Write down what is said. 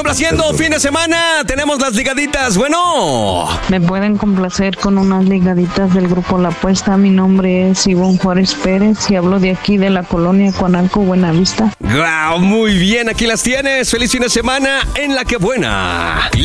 complaciendo, fin de semana. Tenemos las ligaditas. Bueno. Me pueden complacer con unas ligaditas del grupo La Apuesta. Mi nombre es Ivonne Juárez Pérez y hablo de aquí de la colonia Coanalco, Buenavista. Wow, muy bien, aquí las tienes. Feliz fin de semana en La Que Buena.